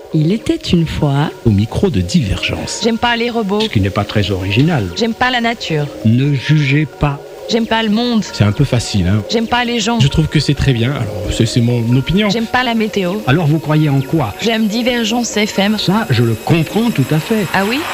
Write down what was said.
Il était une fois au micro de Divergence. J'aime pas les robots. Ce qui n'est pas très original. J'aime pas la nature. Ne jugez pas. J'aime pas le monde. C'est un peu facile, hein. J'aime pas les gens. Je trouve que c'est très bien. Alors, c'est mon opinion. J'aime pas la météo. Alors vous croyez en quoi? J'aime Divergence FM. Ça, je le comprends tout à fait. Ah oui ?